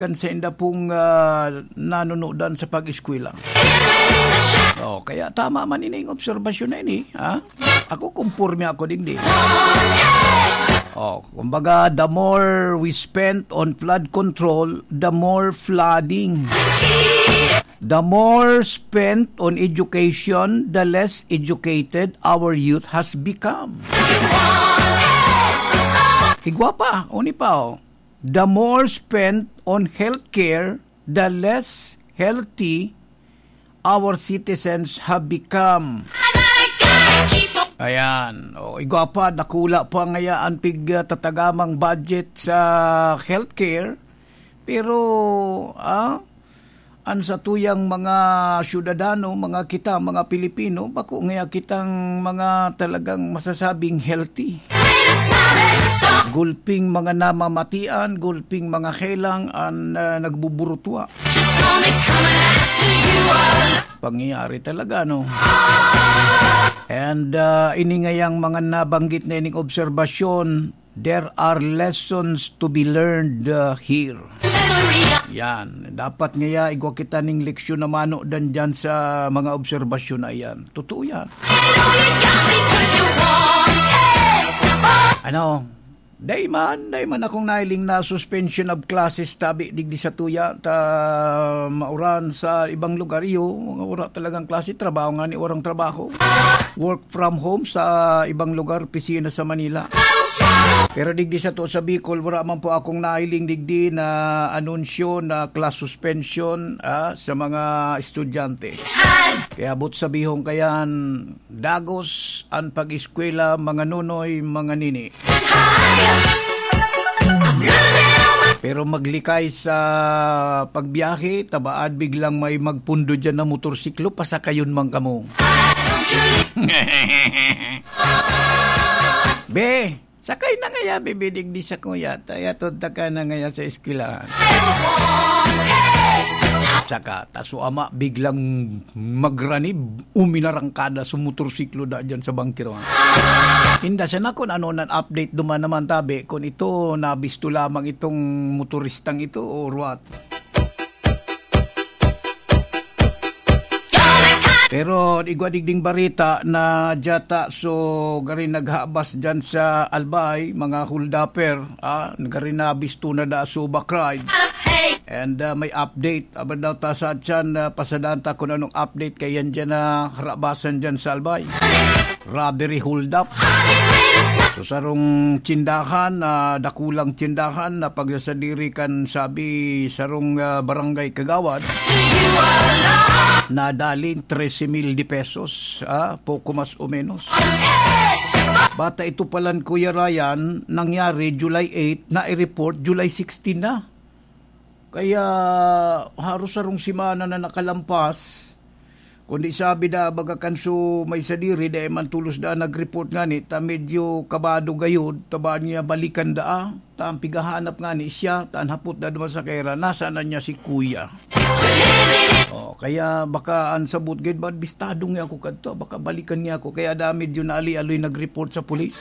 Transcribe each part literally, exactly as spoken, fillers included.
kan sa inda pong uh, nanonodan sa pag-eskwela. Oh, kaya tama man ini ang obserbasyon na ini, ha? Ako kumpurmi ako din din. Oh, kumbaga, the more we spent on flood control, the more flooding. The more spent on education, the less educated our youth has become. Igwa pa, uni pa, oh. The more spent on healthcare, the less healthy our citizens have become. Ayan. O, igwa pa, nakula pa ngayaan pig uh, tatagamang budget sa healthcare. Pero, ah, an sa tuyang mga syudadano, mga kita, mga Pilipino, bako ngaya kitang mga talagang masasabing healthy. Gulping mga namamatian, gulping mga helang an uh, nagbuburutwa. Pangyayari talaga, no? And uh, ini ngayang mga nabanggit na ining obserbasyon, there are lessons to be learned uh, here. Yan. Dapat ngaya igwa kita ning leksyon na mano dan dyan sa mga obserbasyon na yan. Totoo yan. Ano? Dayman, dayman akong nailing na suspension of classes tabi digdi sa tuya ta mauran sa ibang lugar iyo, mga ura talagang klase trabaho nga ni orang trabaho. Work from home sa ibang lugar, pisina sa Manila. Pero digdi sa to sa Bicol, wala man po akong nailing digdi na anunsyo na class suspension ah, sa mga estudyante. Kaya but sabihong kayan dagos ang pag-eskwela, mga nunoy, mga nini. Pero maglikay sa pagbiyahe, tabaad biglang may magpundo dyan na motorsiklo, pasakayon man kamo. Be, sakay na ngaya, bibidig di sa kuya, tayatod ta ka na ngaya sa eskwelahan. Saka, taso ama, biglang magranib, uminarangkada sa motorsiklo da dyan sa bangkiroan. Hinda siya na kung ano nan update duman naman tabi, kung ito nabisto lamang itong motoristang ito or what. Pero igwadigding barita na jata so garin naghabas dyan sa Albay, mga holdapper, ah, garin nabisto na da so bakride. And uh, may update abad daw ta sa dyan, uh, pasadanta kung anong update kayan dyan na harabasan dyan sa Albay. Robbery hold up. So sarong tindahan, uh, dakulang tindahan na pagsasadiri kan sabi sarong uh, barangay Kagawad, nadalin trese mil di pesos, ah, poco mas o menos. Bata ito palan Kuya Ryan, nangyari July eight, na i-report July sixteen na. Kaya haros sarong simana na nakalampas, kundi sabi da baga kanso may sadiri da man tulos da nag-report nga ni, ta medyo kabado gayod, tabaan niya balikan da, ta ang pigahanap nga ni siya, ta hapot da duman sa kaira, nasa na niya si Kuya. Oh, kaya baka ang sabot gayud ba bistadong niya ako kadto, baka balikan niya ako, kaya da medyo na ali-aloy nag-report sa pulis.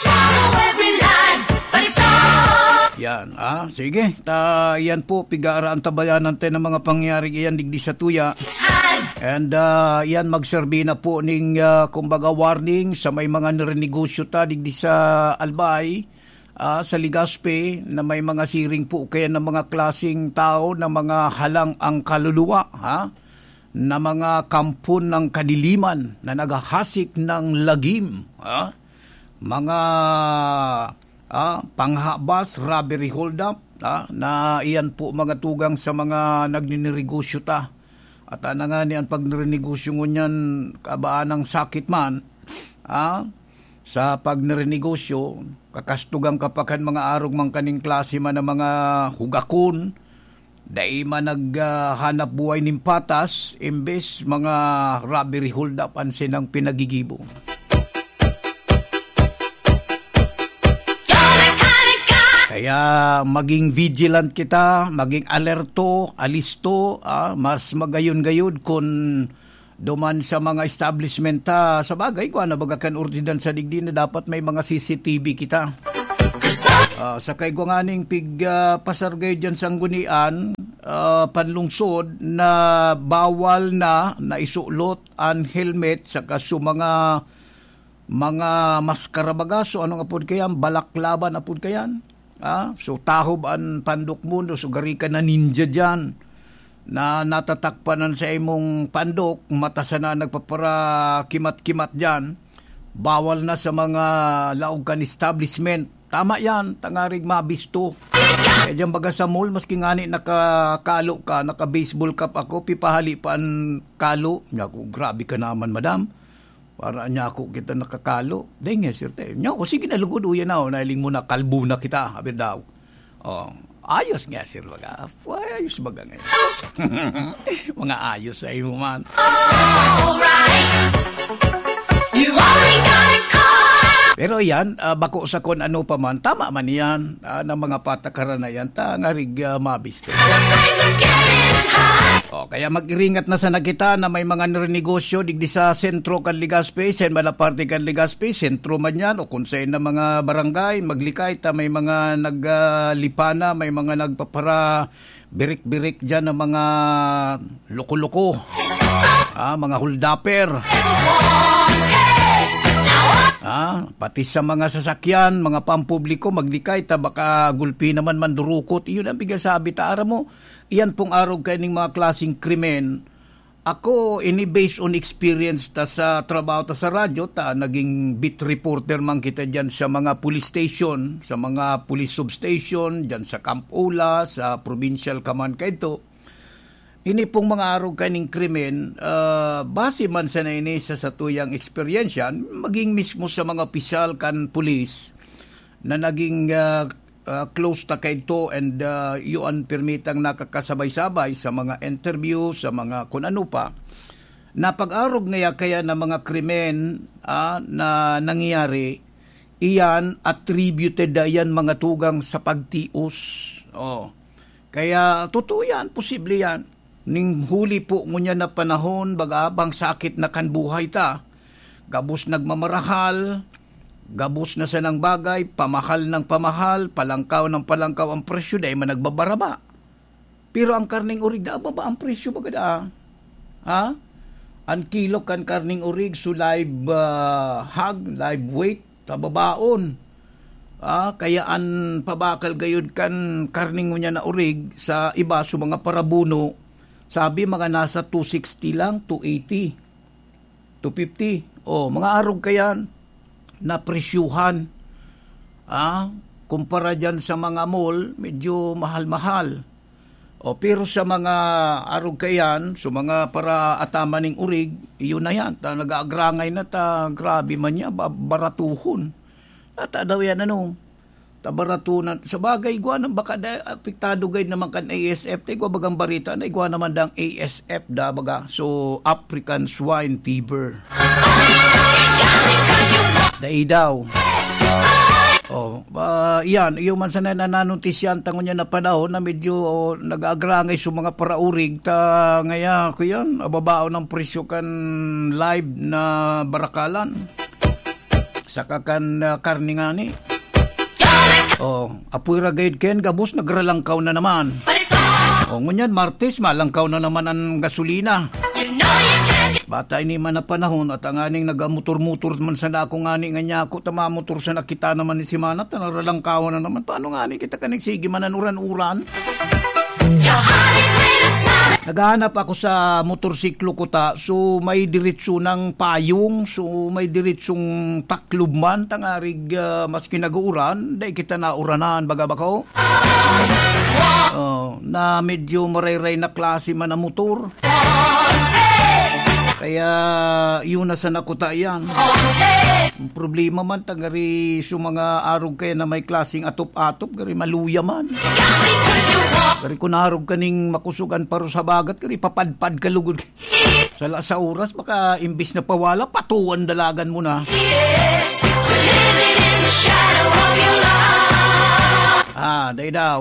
Yan, ah, sige. Ta, yan po, pigara ang tabayanan tayo ng mga pangyari iyan digdi sa tuya. And uh, yan, magserbi na po ning, uh, kumbaga, warning sa may mga narenegosyo ta digdi sa Albay, uh, sa Ligaspe, na may mga siring po kaya ng mga klaseng tao na mga halang ang kaluluwa, ha? Na mga kampon ng kadiliman na naghahasik ng lagim, ha? Mga Ah, panghabas, robbery hold up, ah, na iyan po mga tugang sa mga nagninegosyo ta. At ana nga niyan pag nirenegosyo ngunyan kabaan ng sakit man, ah, sa pag nirenegosyo, kakastugang kapakan mga arog mang kaning klase man ng mga hugakon, dai man naghanap uh, buhay ning patas, imbes mga robbery hold up ang sinang pinagigibo. Kaya maging vigilant kita, maging alerto, alisto, ah, mas magayon-gayod kung duman sa mga establishment ta. Sa bagay, kung ano bagakan ordinan sa digdi na dapat may mga C C T V kita. Uh, sa kay guanganing pig uh, pasargay dyan sa gunian, uh, panlungsod na bawal na na isuklot ang helmet sa kaso mga mga maskara baga. So ano nga po kayan? Balaklaban na po kayan. Ah? So tahob ang pandok mo, so gari ka na ninja dyan na natatakpanan sa imong pandok, mata na nagpapara kimat-kimat dyan. Bawal na sa mga laogan establishment. Tama yan, tangarig mabisto. Kaya dyan baga sa mall, maski ngani nakakalo ka, naka-baseball cap ako, pipahali pa ang kalo. Niya ko, grabe ka naman, madam. Para niya ako kita nakakalo. Dahil nga, sir, tayo. Niya ko, sige na lugod, uya na, nailing mo na, kalbo na kita, habi daw. Oh, ayos nga, sir, baga. Why, ayos baga ngayon. Mga ayos sa iyo, man. Alright. You only gotta call. Pero yan, uh, bako sa kon ano pa man, tama man yan, uh, ng mga patakaran na yan, tangarig uh, mabiste. O, kaya mag-iringat na sana kita na may mga negosyo digdi sa sentro kan Legazpi, sen malaparte kan Legazpi, sentro man yan, o kung saan na mga barangay, maglikay, ta may mga naglipana, uh, may mga nagpapara, birik-birik dyan ng mga loko-loko, ah, mga huldaper. Ah, pati sa mga sasakyan, mga pampubliko, maglikay, ta baka gulpi naman mandurukot. Iyon ang bigasabi, ta ara mo, iyan pong araw kayo ng mga klaseng krimen. Ako, ini based on experience ta sa trabaho ta sa radyo, ta naging beat reporter man kita dyan sa mga police station, sa mga police substation, dyan sa Camp Ula, sa provincial command kaito. Ini pong mga araw kaning krimen, uh, base man sa na ini sa satuyang experience maging mismo sa mga opisyal kan police na naging uh, uh, close ta kay to and uh, yun permitang nakakasabay-sabay sa mga interview, sa mga kung ano pa. Napag-arog ngaya kaya na mga krimen uh, na nangyayari, iyan attributed na yan mga tugang sa pagtios. Oh. Kaya totoo yan, posible yan. Ning huli po ngunya na panahon, baga bang sakit na kan buhay ta. Gabos nagmamarahal, gabos na sa nang bagay, pamahal ng pamahal, palangkaw ng palangkaw ang presyo, dahil man nagbabaraba. Pero ang karning urig, da ba ang presyo baga da? Ha? Ang kilo kan karning urig, so live uh, hog, live weight, tababaon. Ah, kaya an pabakal gayud kan karning ngunya na urig sa iba, so mga parabuno, sabi mga nasa two sixty lang, two eighty, two fifty. Oh, mga arog kayan na presyuhan. Ah, kumpara dyan sa mga mall, medyo mahal-mahal. Oh, pero sa mga arog kayan, so mga para ataman ng urig, iyon na yan. Ta nag-aagrangay na ta, grabe man niya, baratuhon. At daw yan ano, tabaratunan. Sa bagay, igwa na baka da, apektado gay naman kan A S F. Ta igwa bagang barita na igwa naman dang A S F da baga. So, African Swine Fever. Dai daw. Oh, uh, yan, iyo man sana nananuntisyan tango niya na panahon na medyo oh, nag-agrangay sa mga paraurig ta ngaya ko yan, ababao ng presyo kan live na barakalan. Saka kan uh, karni nga ni. Oh, apoy ragayod ken gabos nagralangkaw na naman. Oh, ngunyan Martes malangkaw na naman ang gasolina. Bata ini man na panahon at ang aning nagamotor-motor man sa ako ngani nga niya ako tamamotor sa nakita naman ni si Manat na naralangkaw na naman. Paano ngani kita kanigsige mananuran-uran? Naghahanap ako sa motorsiklo ko ta, so may diretso ng payong, so may diretsong taklob man, tangarig uh, mas kinag-uuran, dahil kita na uranan, baga ba ko? Uh, na medyo maray-ray na klase man ang motor. Kaya yun na sa nakuta yan. Ang problema man, tagari sa mga arog kaya na may klaseng atop-atop, gari maluya man. Gari kung arog kaning makusugan paro sa bagat, gari papadpad kalugod. Sa, sa oras, baka imbis na pawala, patuan dalagan mo na. Ah, day daw.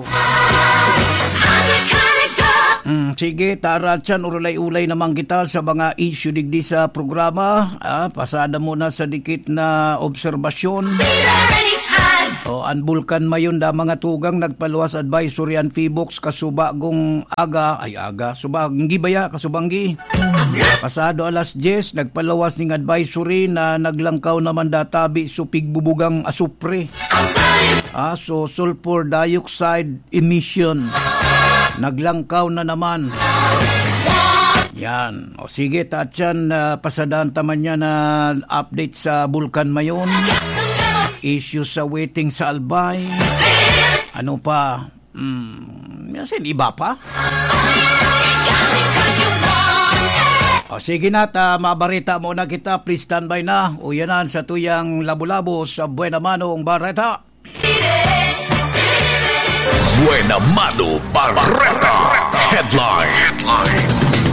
Mm, sige, taratsan, urulay-ulay naman kita sa mga issue digdi sa programa. Ah, pasada muna sa dikit na obserbasyon. O an Bulkan mayon da mga tugang nagpaluwas advisory an Feebox kasubagong aga ay aga subanggi baya kasubanggi. Pasado alas diyes nagpaluwas ning advisory na naglangkaw naman databi so pigbubugang asupre. Ah, so sulfur dioxide emission naglangkaw na naman. Yan. O sige, tatyan, uh, pasadaan taman niya na update sa Bulkan mayon. Issues sa waiting sa Albay. Ano pa? Hmm, yasin, iba pa? O sige na, ta, mabarita muna kita. Please standby na. Uyanan sa tuyang labo-labo sa Buena Mano Barreta. Buena Mano Barreta. Headline. Headline.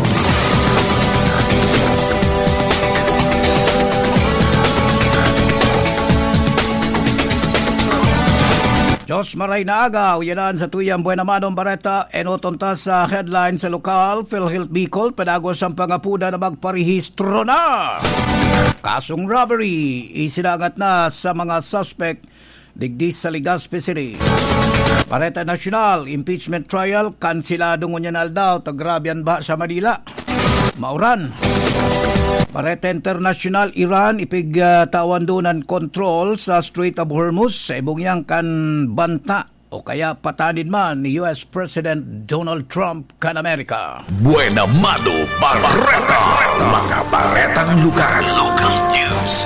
Diyos maray na aga, uyanan sa tuyang Buena Mano Barreta, enotonta sa headline sa lokal, PhilHealth Bicol, padagos ang pangapuda na magparehistro na. Kasong robbery, isinangat na sa mga suspect digdi sa Legazpi City. Barreta National, impeachment trial, kansilado ngunyan aldaw, tagrabian ba sa Manila? Mauran. Barreta International, Iran, ipigtawan doon control sa Strait of Hormuz sa ibongyang kan banta o kaya patanin man ni U S President Donald Trump kan Amerika. Buena Mano Barreta. Mga baretang lugar. Local news.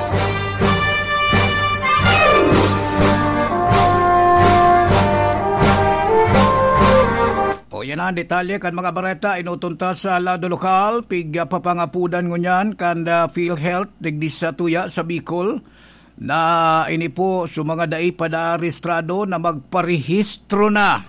O yan ang detalye kan mga bareta inutunta sa lado lokal pig papangapudan ngunyan kan uh, PhilHealth digdi sa tuya sa Bicol na ini po sa mga dai pada rehistrado na magparehistro na.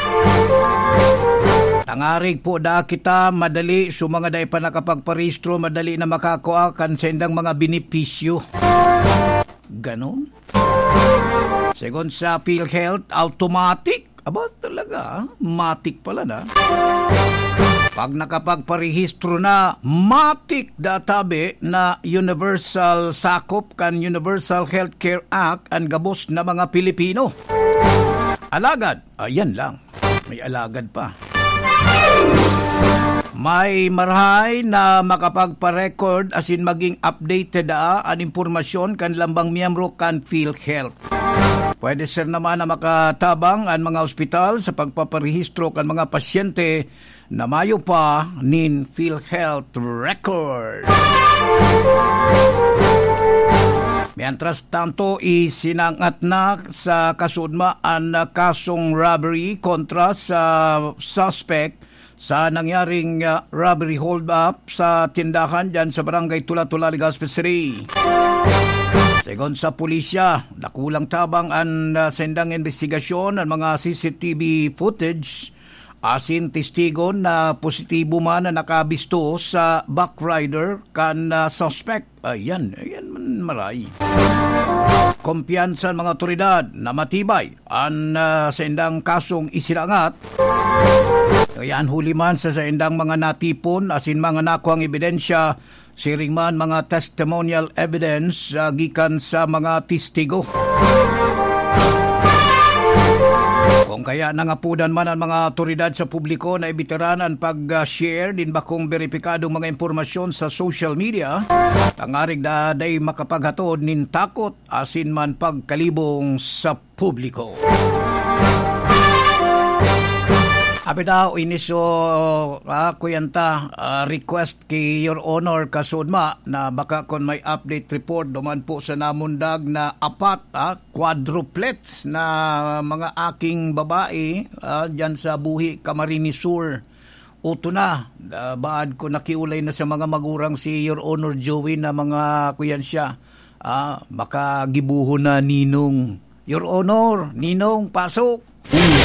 Tangarig po da kita madali sa mga dai pa nakapagparehistro madali na makakuha kan sendang mga benepisyo. Ganon. Segon sa PhilHealth, automatic. Aba talaga, matik pala na. Pag nakapagparehistro na, matik databe na universal sakop kan Universal Healthcare Act ang gabos na mga Pilipino. Alagad, ayan lang, may alagad pa. May marahay na makapagparecord asin maging updated da ang impormasyon kan lambang miyembro kan PhilHealth. Pwede sir naman na makatabang ang mga ospital sa pagpaparehistro kan mga pasyente na mayo pa nin PhilHealth record. Mientras tanto, isinangat na sa kasudma ang kasong robbery kontra sa suspect sa nangyaring uh, robbery hold-up sa tindahan dyan sa barangay Tula-Tula, Legazpi City. Segon sa pulisya, nakulang tabang ang uh, sendang investigasyon ang mga C C T V footage asin testigo na positibo man na nakabisto sa backrider kan uh, suspect. Ayan, ayan man maray. Kumpiyansa ng mga otoridad na matibay ang uh, sendang kasong isilangat. Ayan, huli man sa sendang mga natipon asin mga nakuang ebidensya siring man mga testimonial evidence uh, gikan sa mga testigo. Kung kaya nangapudan man ang mga otoridad sa publiko na ibiteranan pag-share din bakong beripikadong mga impormasyon sa social media, tangarig na day makapaghatod nin takot asin man pagkalibong sa publiko. Apita iniso uh, kuyanta uh, request kay Your Honor kasudma na baka kon may update report duman po sa namundag na apat uh, quadruplets na mga aking babae uh, dyan sa Buhi, Camarines Sur. Uto na, uh, baad ko nakiulay na sa mga magurang si Your Honor Joey na mga kuyan siya. Uh, baka gibuho na ninong. Your Honor, ninong, pasok.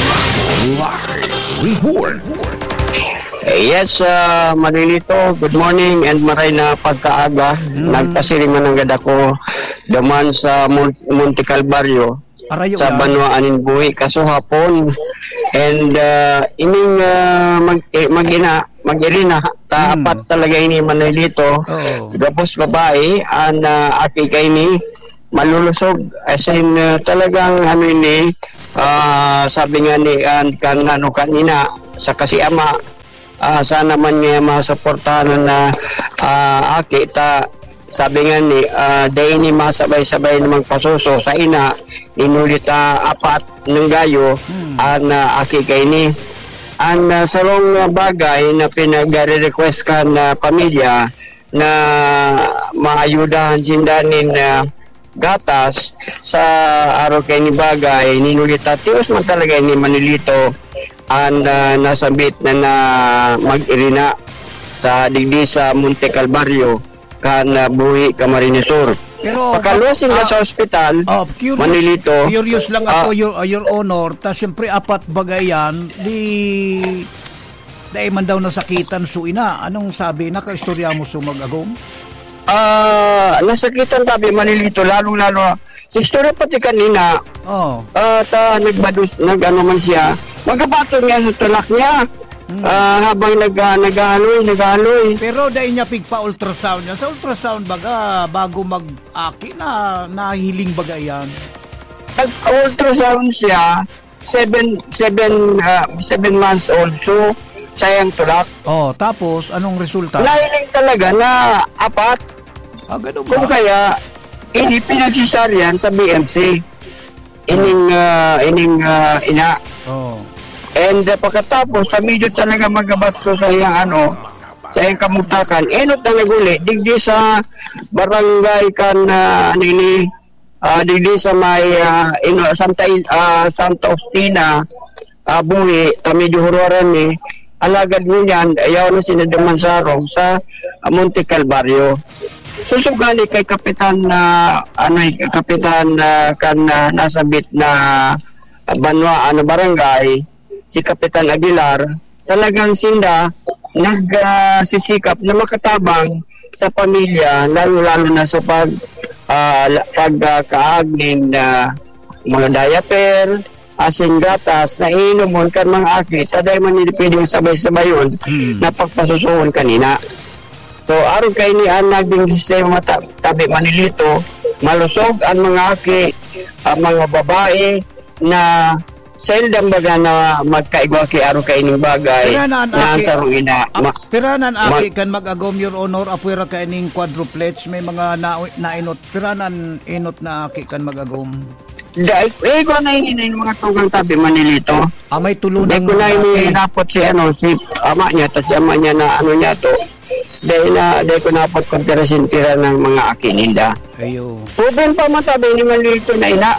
Report. Yes, uh, Marilito, good morning and maray na pagkaaga. Mm. Nagpasiring mananggad ako daman sa Monte Calvario Arayo sa Banuaanin Buhi kaso hapon. And uh, ining uh, mag, eh, magina, magirina, taapat mm. talaga ini Marilito. Oh. Gapos babae, ang uh, aki kay ni malulusog. As in, uh, talagang ano ini, uh, sabi nga ni uh, kan, ano, kanina, sa kasi ama, uh, sana man niya masuportahan na uh, aki, ta, sabi nga ni, uh, dahil ni masabay-sabay namang pasuso sa ina, inulita apat ng gayo, hmm. an uh, aki kay ni. Ang uh, sarong bagay na pinag-request ka na pamilya na maayudahan sindanin na uh, gatas sa araw kay ni bagay ninulita tios man talaga ni Manilito ang uh, nasabit na na mag-irina sa digdi sa Monte Calvario kan uh, buhi Camarines Sur. Pero pagkalusin uh, sa ospital, uh, curious, Manilito. Curious lang ako, uh, your, uh, your honor, ta siyempre apat bagayan, di dahil man daw nasakitan su ina. Anong sabi? Naka-istorya mo su mag-agom? Ah, uh, nasakitan tabi Manilito, lalo-lalo. Sa istorya pati kanina, oh. uh, ta nagbadus, nag-ano man siya, magabato niya sa tulak niya. Hmm. Uh, habang nag, uh, nag-aloy, nag-aloy. Pero dahil niya pigpa-ultrasound niya. Sa ultrasound baga, bago mag-aki na nahiling baga yan? Nag-ultrasound siya, seven, seven, uh, seven months old. So, sayang tulak. Oh, tapos, anong resulta? Nahiling talaga na apat. Ah, ganun ba? Kung kaya, ini pinagsisaryan sa B M C. Ining, uh, ining uh, ina. Oh. And uh, pagkatapos, sa medyo talaga magabatso sa iyang ano, sa iyang kamutakan, enot na naguli, digdi sa barangay kan, uh, nini, uh, digdi sa may, uh, ino, Santa, uh, Santa Ostina, uh, buhi, ta medyo huruaran ni, alagad mo yan, ayaw na sinadaman sarong sa uh, Monte Calvario. Susugani kay Kapitan na, uh, ano, Kapitan uh, kan uh, nasabit na uh, banwa, ano, barangay, si Kapitan Aguilar, talagang sinda nagsisikap uh, na makatabang sa pamilya, lalo-lalo na sa pag uh, pagkaagnin na uh, mga diaper, asin gatas, na inomon kan mga aki, taday man hindi pwedeng sabay-sabay yun hmm. na pagpasusuhon kanina. So, aron kay ni ang naging sistema tabi Manilito, malusog ang mga aki, ang mga babae na seldom baga na magkaigwa kay araw kay ining bagay na ang sarong ina. Ma, piranan aki kan mag-agom your honor apwera ka ining quadruplets may mga na, nainot. Piranan inot na aki kan mag-agom. Dahil, eh, ko na ini yung mga tugang tabi Manilito. Ah, may tulunang dahil ko na ini napot si, ano, si ama niya, tapos ama niya na ano niya to. Dahil na, dahil ko napot kompirasin-tira ng mga akininda. Ayo. Puben pa matabi ni Manilito na ina.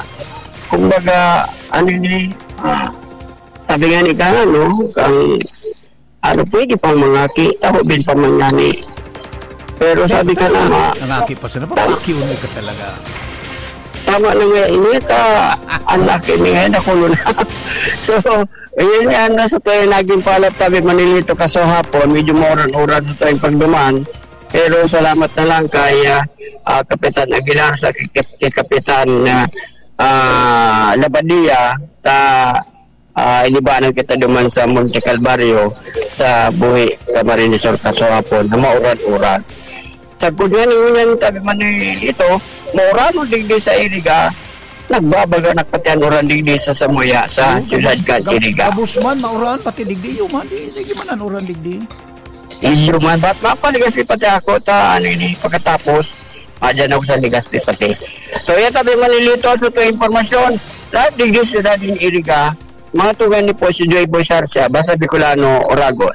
Kumbaga, ano ni, ah, sabi nga ni ka, ano, kang, ano, pwede pang mga aki, taho bin pa man nani. Pero sabi ka na, ma, nangaki pa siya, napapakiyunay ka talaga. Tama lang nga, ini ka, anak, ini nga, nakulo na. So, yun yan, nasa tayo naging palap tabi Manilito kaso hapon, medyo mauran-uran sa tayong pagduman. Pero salamat na lang kay uh, Kapitan Aguilar sa kay, kay Kapitan uh, uh, Labadia ta uh, inibanan kita duman sa Monte Calvario sa buhi Camarines Sur kaso hapon na mauran-uran. Sa kudyan yung tabi Manilito, maurano digdi sa Iriga, nagbabaga nakpatian oran digdi sa Samoya sa siyudad kan Iriga. Kabusman, mauran, pati digdi, yuman, digdi man ang oran digdi. Yuman, ba't mapaligas pati ako, ta, ano yun, pagkatapos, madyan ako sa ligas pati. So, yan tabi Manilito, sa ito informasyon, lahat digdi sa siyudad in Iriga, mga tugan ni po si Joy Boy Sarsia, basta Bicolano, Oragon.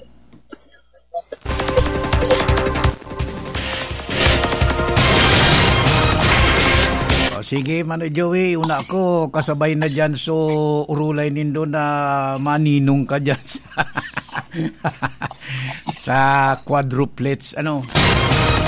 Sige, Mano Joey, una ako, kasabay na dyan, so urulay nindo na maninong ka dyan sa, sa quadruplets, ano.